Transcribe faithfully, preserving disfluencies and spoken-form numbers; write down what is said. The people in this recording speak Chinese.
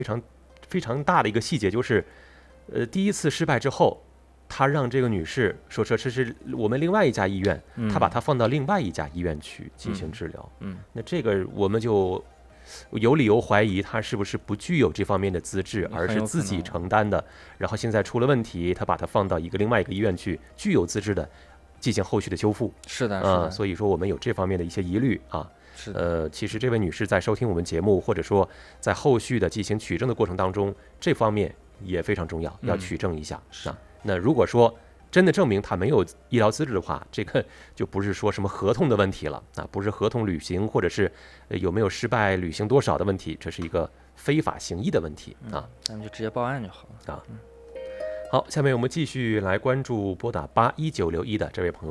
非常非常大的一个细节，就是呃第一次失败之后，他让这个女士说说这是我们另外一家医院， 嗯他把她放到另外一家医院去进行治疗。 嗯那这个我们就有理由怀疑他是不是不具有这方面的资质，而是自己承担的。然后现在出了问题，他把他放到一个另外一个医院去，具有资质的进行后续的修复。 是的，是啊、 的， 所以说我们有这方面的一些疑虑啊。 是的， 呃，其实这位女士在收听我们节目，或者说在后续的进行取证的过程当中，这方面也非常重要，要取证一下。 是啊，那如果说真的证明她没有医疗资质的话，这个就不是说什么合同的问题了啊，不是合同履行或者是呃有没有失败履行多少的问题，这是一个非法行医的问题啊。 咱们就直接报案就好了。 啊，好，下面我们继续来关注拨打八一九六一的这位朋友。